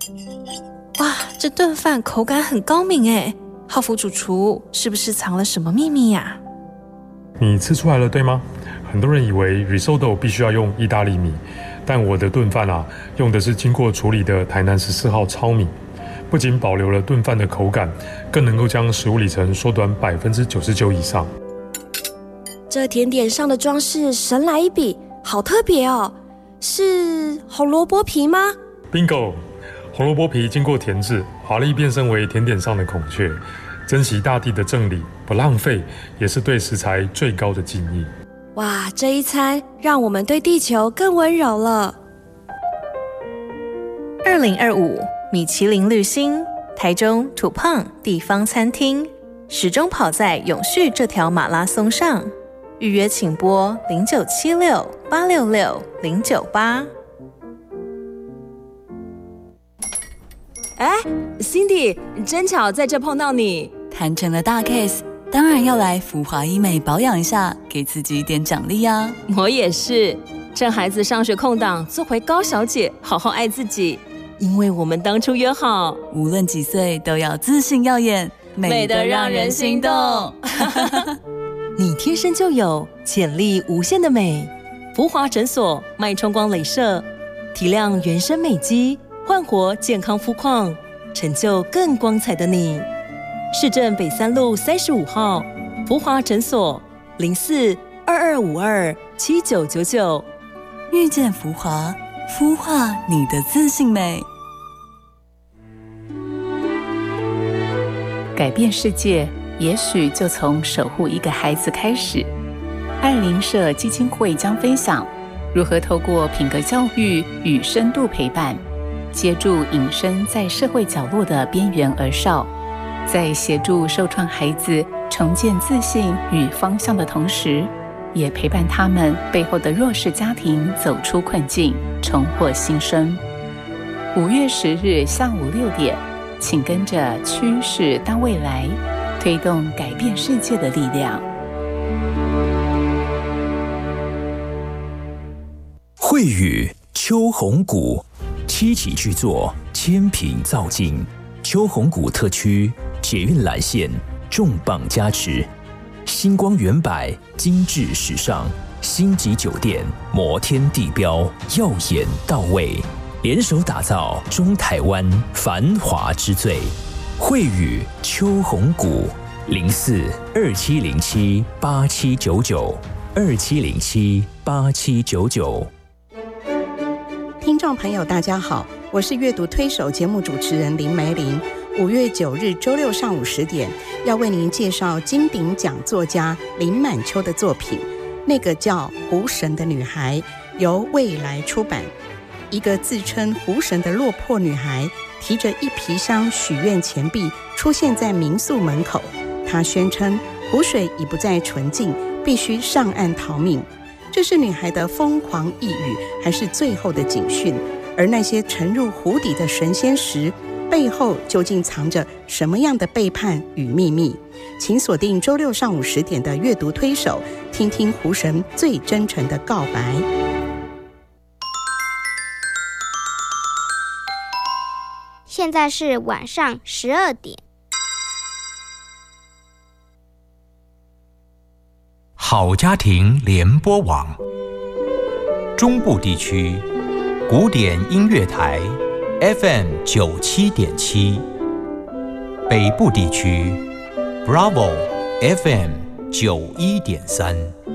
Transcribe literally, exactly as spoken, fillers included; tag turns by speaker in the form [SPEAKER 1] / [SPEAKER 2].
[SPEAKER 1] 哇，这顿饭口感很高明耶！浩福主厨是不是藏了什么秘密呀？
[SPEAKER 2] 你吃出来了对吗？很多人以为 risotto 必须要用意大利米，但我的炖饭啊，用的是经过处理的台南十四号糙米，不仅保留了炖饭的口感，更能够将食物里程缩短百分之九十九以上。
[SPEAKER 3] 这甜点上的装饰神来一笔，好特别哦！是红萝卜皮吗
[SPEAKER 2] ？Bingo！ 红萝卜皮经过甜制，华丽变身为甜点上的孔雀。珍惜大地的正理，不浪费，也是对食材最高的敬意。
[SPEAKER 3] 哇，这一餐让我们对地球更温柔了。
[SPEAKER 1] 二零二五米其林绿星，台中土胖地方餐厅，始终跑在永续这条马拉松上。预约请拨零九七六八六六零九八。
[SPEAKER 4] 哎 ，Cindy， 真巧在这碰到你，
[SPEAKER 5] 谈成了大 case， 当然要来福华医美保养一下，给自己一点奖励啊！
[SPEAKER 4] 我也是，趁孩子上学空档，做回高小姐，好好爱自己。因为我们当初约好，
[SPEAKER 5] 无论几岁都要自信耀眼，
[SPEAKER 4] 美得让人心动。你天生就有潜力无限的美，福华诊所脉冲光雷射，提亮原生美肌，焕活健康肤况，成就更光彩的你。市政北三路三十五号，福华诊所零四二二五二七九九九，
[SPEAKER 5] 遇见福华，孵化你的自信美。
[SPEAKER 6] 改变世界，也许就从守护一个孩子开始。爱邻社基金会将分享如何透过品格教育与深度陪伴，接住隐身在社会角落的边缘儿少，在协助受创孩子重建自信与方向的同时，也陪伴他们背后的弱势家庭走出困境，重获新生。五月十日下午六点，请跟着趋势当未来，推动改变世界的力量。
[SPEAKER 7] 慧宇秋红谷七期巨作，千品造境，秋红谷特区捷运蓝线重磅加持，星光远百，精致时尚，星级酒店摩天地标，耀眼到位，联手打造中台湾繁华之最。慧宇秋红谷零四二七零七八七九九二七零七八七九九。
[SPEAKER 8] 听众朋友大家好，我是阅读推手节目主持人林梅玲。五月九日周六上午十点，要为您介绍金鼎奖作家林满秋的作品，那个叫湖神的女孩，由未来出版。一个自称湖神的落魄女孩，提着一皮箱许愿钱币出现在民宿门口。她宣称湖水已不再纯净，必须上岸逃命。这是女孩的疯狂呓语，还是最后的警讯？而那些沉入湖底的神仙石背后究竟藏着什么样的背叛与秘密？请锁定周六上午十点的阅读推手，听听湖神最真诚的告白。
[SPEAKER 9] 现在是晚上十二点。
[SPEAKER 10] 好家庭联播网，中部地区古典音乐台 F M 九七点七，北部地区 Bravo F M 九一点三。